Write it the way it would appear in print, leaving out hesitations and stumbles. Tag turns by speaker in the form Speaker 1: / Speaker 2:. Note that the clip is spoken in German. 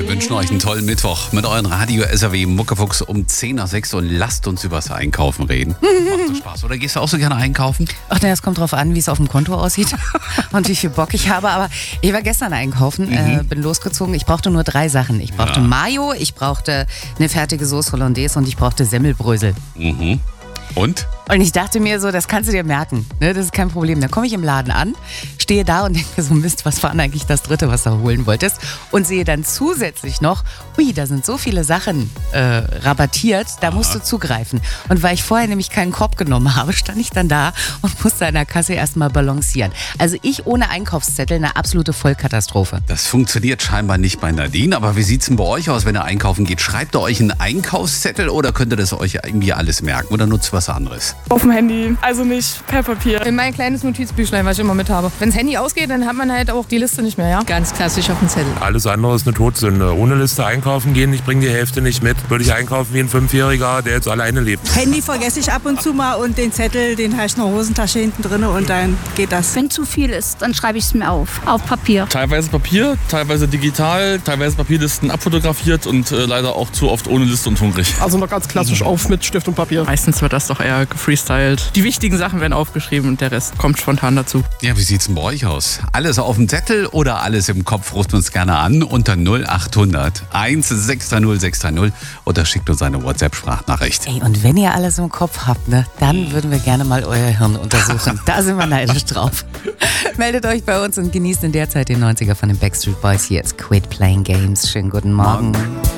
Speaker 1: wünschen euch einen tollen Mittwoch mit euren Radio-SAW Muckefuchs um 10 nach 6 und lasst uns übers Einkaufen reden. Macht so Spaß. Oder gehst du auch so gerne einkaufen?
Speaker 2: Ach, das kommt drauf an, wie es auf dem Konto aussieht und wie viel Bock ich habe. Aber ich war gestern einkaufen, bin losgezogen. Ich brauchte nur 3 Sachen. Ich brauchte Mayo, ich brauchte eine fertige Sauce Hollandaise und ich brauchte Semmelbrösel.
Speaker 1: Mhm. Und?
Speaker 2: Und ich dachte mir so, das kannst du dir merken, ne? Das ist kein Problem. Dann komme ich im Laden an, stehe da und denke mir so, Mist, was war denn eigentlich das Dritte, was du holen wolltest? Und sehe dann zusätzlich noch, ui, da sind so viele Sachen rabattiert, da musst du zugreifen. Und weil ich vorher nämlich keinen Korb genommen habe, stand ich dann da und musste an der Kasse erstmal balancieren. Also ich ohne Einkaufszettel, eine absolute Vollkatastrophe.
Speaker 1: Das funktioniert scheinbar nicht bei Nadine, aber wie sieht's denn bei euch aus, wenn ihr einkaufen geht? Schreibt ihr euch einen Einkaufszettel oder könnt ihr das euch irgendwie alles merken oder nutzt was anderes?
Speaker 3: Auf dem Handy, also nicht per Papier.
Speaker 4: In mein kleines Notizbüchlein, was ich immer mit habe. Wenn das Handy ausgeht, dann hat man halt auch die Liste nicht mehr, ja? Ganz klassisch auf dem Zettel.
Speaker 5: Alles andere ist eine Todsünde. Ohne Liste einkaufen gehen, ich bringe die Hälfte nicht mit. Würde ich einkaufen wie ein 5-Jähriger, der jetzt alleine lebt.
Speaker 6: Handy vergesse ich ab und zu mal und den Zettel, den habe ich in der Hosentasche hinten drin und dann geht das.
Speaker 7: Wenn zu viel ist, dann schreibe ich es mir auf Papier.
Speaker 8: Teilweise Papier, teilweise digital, teilweise Papierlisten abfotografiert und leider auch zu oft ohne Liste und hungrig.
Speaker 3: Also noch ganz klassisch auf mit Stift und Papier.
Speaker 9: Meistens wird das doch eher gefreestylt. Die wichtigen Sachen werden aufgeschrieben und der Rest kommt spontan dazu.
Speaker 1: Ja, wie sieht's denn bei euch aus? Alles auf dem Zettel oder alles im Kopf? Ruft uns gerne an unter 0800 163 630 oder schickt uns eine WhatsApp-Sprachnachricht.
Speaker 2: Ey, und wenn ihr alles im Kopf habt, ne, dann würden wir gerne mal euer Hirn untersuchen. Da sind wir neidisch drauf. Meldet euch bei uns und genießt in der Zeit den 90er von den Backstreet Boys. Hier ist Quit Playing Games. Schönen guten Morgen.